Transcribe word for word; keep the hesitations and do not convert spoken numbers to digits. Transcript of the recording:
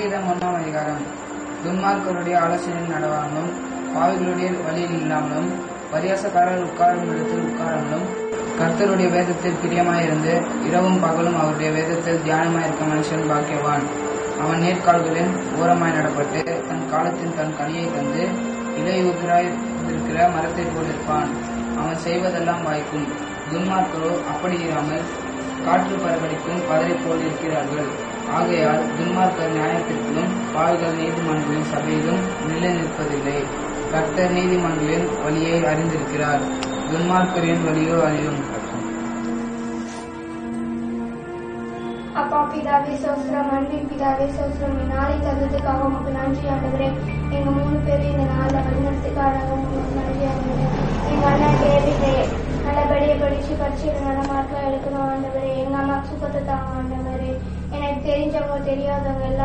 சங்கீதம் ஒன்றாம் அதிகாரம். துன்மார்க்கருடைய ஆலோசனையில் நடவாமலும் பாவிகளுடைய வழியில் இல்லாமலும் பரியாசக்காரர் உட்காரும் இடத்தில் உட்காராமலும் கர்த்தருடைய வேதத்தில் பிரியமாயிருந்து இரவும் பகலும் அவருடைய வேதத்தில் தியானமாயிருக்க மனுஷன் பாக்கியவான். அவன் நேர்கால்களின் ஓரமாய் நடப்பட்டு தன் காலத்தின் தன் கனியை தந்து இலையுதிராய் இருக்கிற மரத்தை போலிருப்பான். அவன் செய்வதெல்லாம் வாய்க்கும். துன்மார்க்கரோ அப்படி இராமல் காற்று பரவடிக்கும் பதரை போல் இருக்கிறார்கள். ஆகையால் துன்மார்க்கர் நியாயத்திற்கும் பாவிகள் நீதிமன்றங்களின் சபையிலும் நிலை நிற்பதில்லை. கர்த்தர் நீதிமன்றங்களின் வழியை அறிந்திருக்கிறார், துன்மார்க்கரின் வழியோ அறியும். அப்பா பிதாவே சோஸ்திரம், அன்பின் பிதாவே சோஸ்திரம், நாளை தந்ததுக்காக உங்களுக்கு நன்றி ஆண்டுகிறே. எங்க மூணு பேரும் இந்த நாளில் வழிநடத்துக்காக உங்களுக்கு நன்றி ஆண்டுகிறேன். எங்க அண்ணன் டேவிடே நல்லபடியாக படிச்சு படிச்சு நல்ல மார்க்கெல்லாம் எடுக்கணும் ஆண்டவரே. எங்க அம்மா சுகத்தை தாங்க ஆண்டவரே. எனக்கு தெரிஞ்சவங்க தெரியாதவங்க எல்லாம்